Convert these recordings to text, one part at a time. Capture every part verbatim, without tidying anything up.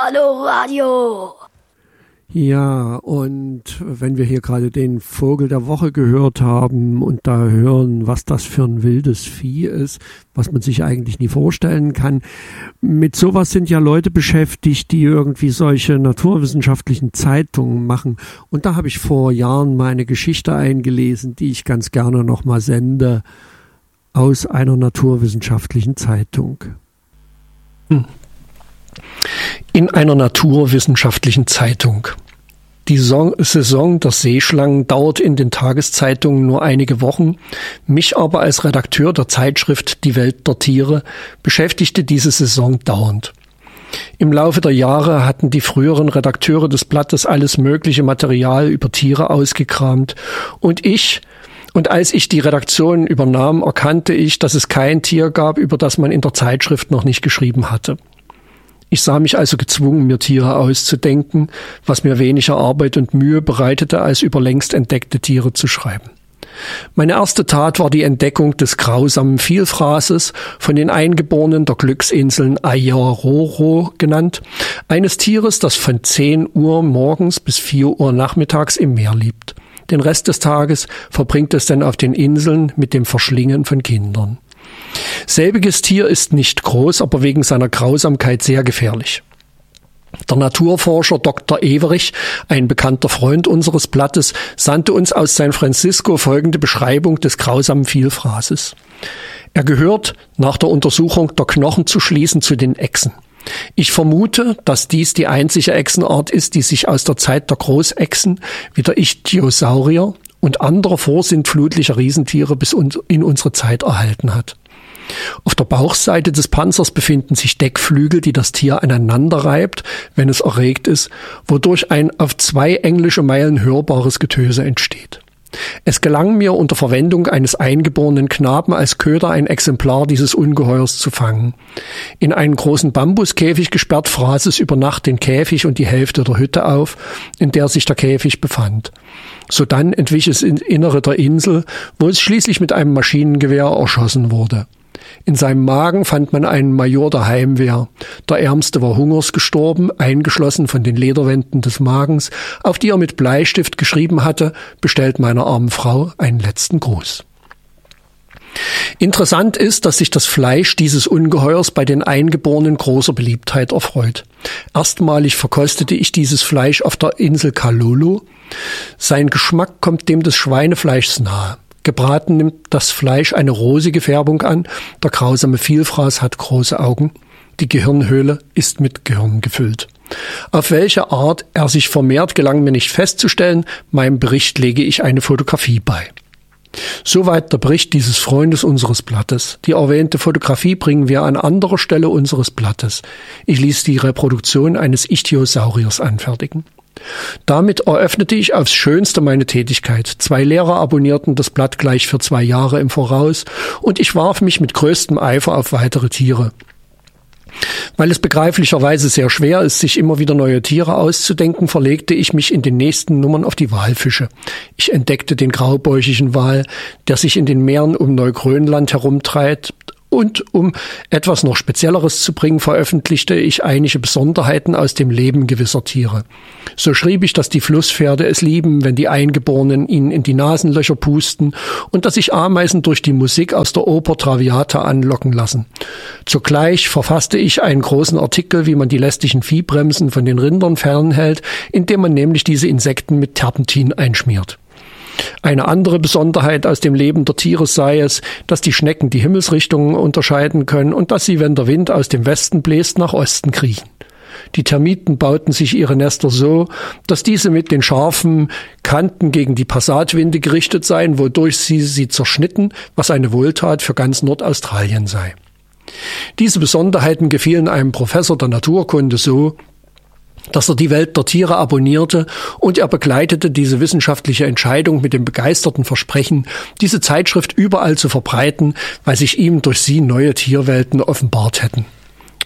Hallo Radio. Ja, und wenn wir hier gerade den Vogel der Woche gehört haben und da hören, was das für ein wildes Vieh ist, was man sich eigentlich nie vorstellen kann, mit sowas sind ja Leute beschäftigt, die irgendwie solche naturwissenschaftlichen Zeitungen machen. Und da habe ich vor Jahren mal eine Geschichte eingelesen, die ich ganz gerne nochmal sende, aus einer naturwissenschaftlichen Zeitung. Hm. In einer naturwissenschaftlichen Zeitung. Die Saison der Seeschlangen dauert in den Tageszeitungen nur einige Wochen. Mich aber als Redakteur der Zeitschrift Die Welt der Tiere beschäftigte diese Saison dauernd. Im Laufe der Jahre hatten die früheren Redakteure des Blattes alles mögliche Material über Tiere ausgekramt und ich Und als ich die Redaktion übernahm, erkannte ich, dass es kein Tier gab, über das man in der Zeitschrift noch nicht geschrieben hatte. Ich sah mich also gezwungen, mir Tiere auszudenken, was mir weniger Arbeit und Mühe bereitete, als über längst entdeckte Tiere zu schreiben. Meine erste Tat war die Entdeckung des grausamen Vielfraßes, von den Eingeborenen der Glücksinseln Ayaroro genannt, eines Tieres, das von zehn Uhr morgens bis vier Uhr nachmittags im Meer lebt. Den Rest des Tages verbringt es dann auf den Inseln mit dem Verschlingen von Kindern. Selbiges Tier ist nicht groß, aber wegen seiner Grausamkeit sehr gefährlich. Der Naturforscher Doktor Everich, ein bekannter Freund unseres Blattes, sandte uns aus San Francisco folgende Beschreibung des grausamen Vielfraßes. Er gehört, nach der Untersuchung der Knochen zu schließen, zu den Echsen. Ich vermute, dass dies die einzige Echsenart ist, die sich aus der Zeit der Großechsen wie der Ichthyosaurier und anderer vorsintflutlicher Riesentiere bis in unsere Zeit erhalten hat. Auf der Bauchseite des Panzers befinden sich Deckflügel, die das Tier aneinander reibt, wenn es erregt ist, wodurch ein auf zwei englische Meilen hörbares Getöse entsteht. Es gelang mir unter Verwendung eines eingeborenen Knaben als Köder ein Exemplar dieses Ungeheuers zu fangen. In einen großen Bambuskäfig gesperrt fraß es über Nacht den Käfig und die Hälfte der Hütte auf, in der sich der Käfig befand. Sodann entwich es ins Innere der Insel, wo es schließlich mit einem Maschinengewehr erschossen wurde. In seinem Magen fand man einen Major der Heimwehr. Der Ärmste war hungers gestorben, eingeschlossen von den Lederwänden des Magens, auf die er mit Bleistift geschrieben hatte, bestellt meiner armen Frau einen letzten Gruß. Interessant ist, dass sich das Fleisch dieses Ungeheuers bei den Eingeborenen großer Beliebtheit erfreut. Erstmalig verkostete ich dieses Fleisch auf der Insel Kalulu. Sein Geschmack kommt dem des Schweinefleischs nahe. Gebraten nimmt das Fleisch eine rosige Färbung an, der grausame Vielfraß hat große Augen, die Gehirnhöhle ist mit Gehirn gefüllt. Auf welche Art er sich vermehrt, gelang mir nicht festzustellen, meinem Bericht lege ich eine Fotografie bei. Soweit der Bericht dieses Freundes unseres Blattes. Die erwähnte Fotografie bringen wir an anderer Stelle unseres Blattes. Ich ließ die Reproduktion eines Ichthyosauriers anfertigen. Damit eröffnete ich aufs Schönste meine Tätigkeit. Zwei Lehrer abonnierten das Blatt gleich für zwei Jahre im Voraus und ich warf mich mit größtem Eifer auf weitere Tiere. Weil es begreiflicherweise sehr schwer ist, sich immer wieder neue Tiere auszudenken, verlegte ich mich in den nächsten Nummern auf die Walfische. Ich entdeckte den graubäuchigen Wal, der sich in den Meeren um Neugrönland herumtreibt. Und um etwas noch Spezielleres zu bringen, veröffentlichte ich einige Besonderheiten aus dem Leben gewisser Tiere. So schrieb ich, dass die Flusspferde es lieben, wenn die Eingeborenen ihnen in die Nasenlöcher pusten und dass sich Ameisen durch die Musik aus der Oper Traviata anlocken lassen. Zugleich verfasste ich einen großen Artikel, wie man die lästigen Viehbremsen von den Rindern fernhält, indem man nämlich diese Insekten mit Terpentin einschmiert. Eine andere Besonderheit aus dem Leben der Tiere sei es, dass die Schnecken die Himmelsrichtungen unterscheiden können und dass sie, wenn der Wind aus dem Westen bläst, nach Osten kriechen. Die Termiten bauten sich ihre Nester so, dass diese mit den scharfen Kanten gegen die Passatwinde gerichtet seien, wodurch sie sie zerschnitten, was eine Wohltat für ganz Nordaustralien sei. Diese Besonderheiten gefielen einem Professor der Naturkunde so, dass er die Welt der Tiere abonnierte und er begleitete diese wissenschaftliche Entscheidung mit dem begeisterten Versprechen, diese Zeitschrift überall zu verbreiten, weil sich ihm durch sie neue Tierwelten offenbart hätten.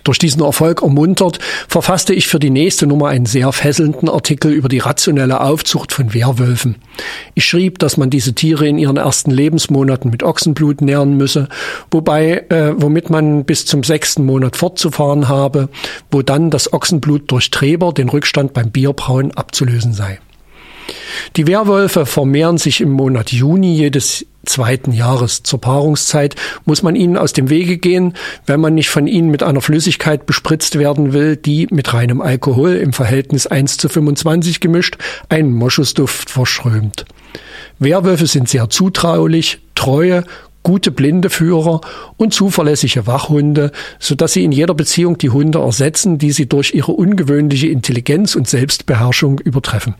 Durch diesen Erfolg ermuntert, verfasste ich für die nächste Nummer einen sehr fesselnden Artikel über die rationelle Aufzucht von Werwölfen. Ich schrieb, dass man diese Tiere in ihren ersten Lebensmonaten mit Ochsenblut nähren müsse, wobei, äh, womit man bis zum sechsten Monat fortzufahren habe, wo dann das Ochsenblut durch Treber, den Rückstand beim Bierbrauen, abzulösen sei. Die Werwölfe vermehren sich im Monat Juni jedes zweiten Jahres. Zur Paarungszeit muss man ihnen aus dem Wege gehen, wenn man nicht von ihnen mit einer Flüssigkeit bespritzt werden will, die mit reinem Alkohol im Verhältnis eins zu fünfundzwanzig gemischt einen Moschusduft verströmt. Werwölfe sind sehr zutraulich, treue, gute Blindeführer und zuverlässige Wachhunde, sodass sie in jeder Beziehung die Hunde ersetzen, die sie durch ihre ungewöhnliche Intelligenz und Selbstbeherrschung übertreffen.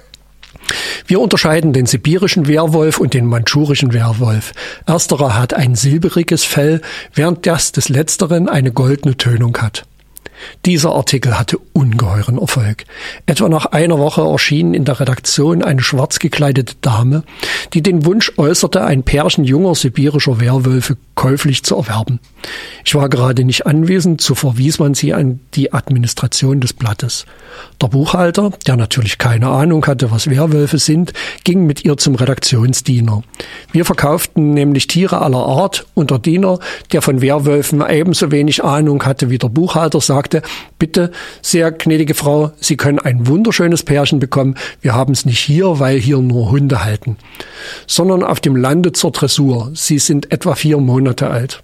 Wir unterscheiden den sibirischen Werwolf und den mandschurischen Werwolf. Ersterer hat ein silberiges Fell, während das des Letzteren eine goldene Tönung hat. Dieser Artikel hatte ungeheuren Erfolg. Etwa nach einer Woche erschien in der Redaktion eine schwarz gekleidete Dame, die den Wunsch äußerte, ein Pärchen junger sibirischer Werwölfe käuflich zu erwerben. Ich war gerade nicht anwesend, so verwies man sie an die Administration des Blattes. Der Buchhalter, der natürlich keine Ahnung hatte, was Werwölfe sind, ging mit ihr zum Redaktionsdiener. Wir verkauften nämlich Tiere aller Art und der Diener, der von Werwölfen ebenso wenig Ahnung hatte wie der Buchhalter, sagte: Bitte, sehr gnädige Frau, Sie können ein wunderschönes Pärchen bekommen. Wir haben es nicht hier, weil hier nur Hunde halten, sondern auf dem Lande zur Dressur. Sie sind etwa vier Monate alt.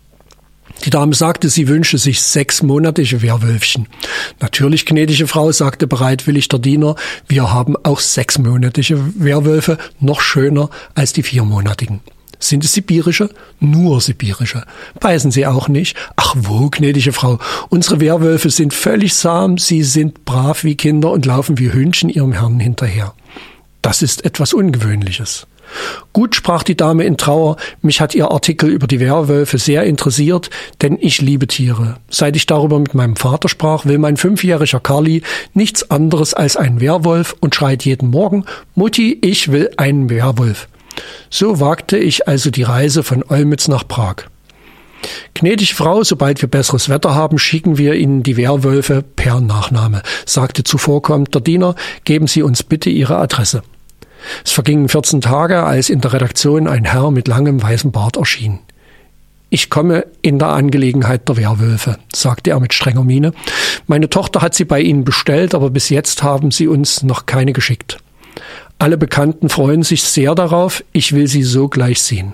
Die Dame sagte, sie wünsche sich sechsmonatige Werwölfchen. Natürlich, gnädige Frau, sagte bereitwillig der Diener, wir haben auch sechsmonatige Werwölfe, noch schöner als die viermonatigen. Sind es sibirische? Nur sibirische. Beißen sie auch nicht? Ach wo, gnädige Frau, unsere Werwölfe sind völlig zahm, sie sind brav wie Kinder und laufen wie Hündchen ihrem Herrn hinterher. Das ist etwas Ungewöhnliches. Gut, sprach die Dame in Trauer, mich hat Ihr Artikel über die Werwölfe sehr interessiert, denn ich liebe Tiere. Seit ich darüber mit meinem Vater sprach, will mein fünfjähriger Karli nichts anderes als einen Werwolf und schreit jeden Morgen, Mutti, ich will einen Werwolf. So wagte ich also die Reise von Olmütz nach Prag. Gnädige Frau, sobald wir besseres Wetter haben, schicken wir Ihnen die Werwölfe per Nachname, sagte zuvorkommend der Diener, geben Sie uns bitte Ihre Adresse. Es vergingen vierzehn Tage, als in der Redaktion ein Herr mit langem weißem Bart erschien. Ich komme in der Angelegenheit der Werwölfe, sagte er mit strenger Miene. Meine Tochter hat sie bei Ihnen bestellt, aber bis jetzt haben Sie uns noch keine geschickt. Alle Bekannten freuen sich sehr darauf, ich will sie so gleich sehen.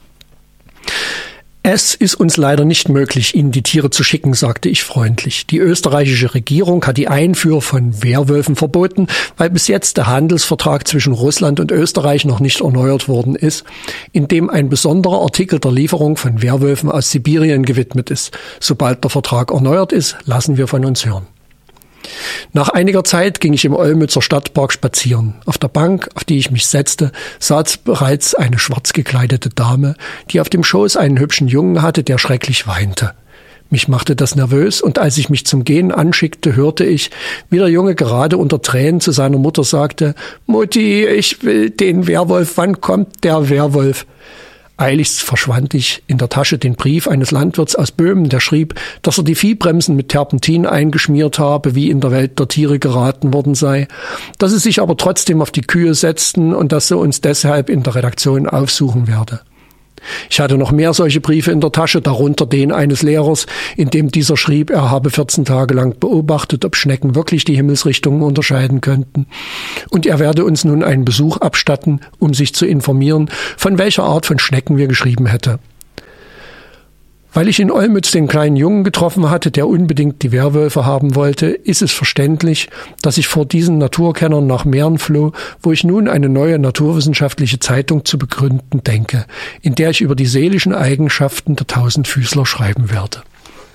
Es ist uns leider nicht möglich, Ihnen die Tiere zu schicken, sagte ich freundlich. Die österreichische Regierung hat die Einfuhr von Werwölfen verboten, weil bis jetzt der Handelsvertrag zwischen Russland und Österreich noch nicht erneuert worden ist, in dem ein besonderer Artikel der Lieferung von Werwölfen aus Sibirien gewidmet ist. Sobald der Vertrag erneuert ist, lassen wir von uns hören. Nach einiger Zeit ging ich im Olmützer Stadtpark spazieren. Auf der Bank, auf die ich mich setzte, saß bereits eine schwarz gekleidete Dame, die auf dem Schoß einen hübschen Jungen hatte, der schrecklich weinte. Mich machte das nervös, und als ich mich zum Gehen anschickte, hörte ich, wie der Junge gerade unter Tränen zu seiner Mutter sagte, »Mutti, ich will den Werwolf, wann kommt der Werwolf?« Eiligst verschwand ich in der Tasche den Brief eines Landwirts aus Böhmen, der schrieb, dass er die Viehbremsen mit Terpentin eingeschmiert habe, wie in der Welt der Tiere geraten worden sei, dass sie sich aber trotzdem auf die Kühe setzten und dass er uns deshalb in der Redaktion aufsuchen werde. Ich hatte noch mehr solche Briefe in der Tasche, darunter den eines Lehrers, in dem dieser schrieb, er habe vierzehn Tage lang beobachtet, ob Schnecken wirklich die Himmelsrichtungen unterscheiden könnten. Und er werde uns nun einen Besuch abstatten, um sich zu informieren, von welcher Art von Schnecken wir geschrieben hätte. Weil ich in Olmütz den kleinen Jungen getroffen hatte, der unbedingt die Werwölfe haben wollte, ist es verständlich, dass ich vor diesen Naturkennern nach Mähren floh, wo ich nun eine neue naturwissenschaftliche Zeitung zu begründen denke, in der ich über die seelischen Eigenschaften der Tausendfüßler schreiben werde.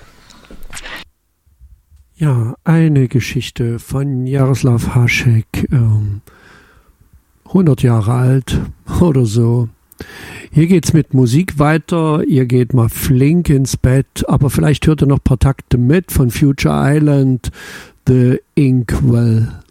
Ja, eine Geschichte von Jaroslav Hašek, ähm, hundert Jahre alt oder so. Hier geht's mit Musik weiter, ihr geht mal flink ins Bett, aber vielleicht hört ihr noch ein paar Takte mit von Future Island, The Inkwell.